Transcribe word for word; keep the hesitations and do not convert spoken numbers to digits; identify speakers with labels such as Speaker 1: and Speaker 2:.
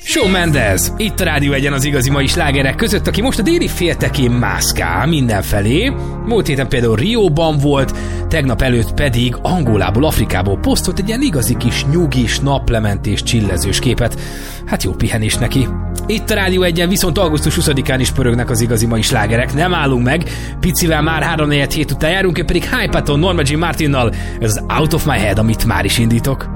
Speaker 1: Shawn Mendes, itt a Rádió Egyen az igazi mai slágerek között, aki most a déli féltekén mászkál mindenfelé. Múlt héten például Rióban volt, tegnap előtt pedig Angolából, Afrikából posztolt egy ilyen igazi kis nyugis, naplementés, csillezős képet. Hát jó pihenés neki. Itt a Rádió Egyen viszont augusztus huszadikán is pörögnek az igazi mai slágerek. Nem állunk meg, picivel már három negyed hét után járunk, én pedig Hypaton, Norma Jean Martinnal. Ez az Out of My Head, amit már is indítok.